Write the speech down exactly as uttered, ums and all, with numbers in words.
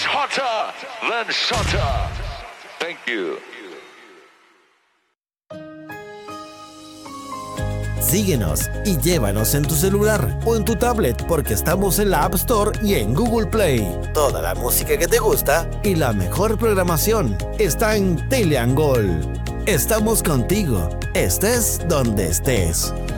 is hotter than Shota. Thank you. Síguenos y llévanos en tu celular o en tu tablet porque estamos en la App Store y en Google Play. Toda la música que te gusta y la mejor programación está en Teleangol. Estamos contigo, estés donde estés.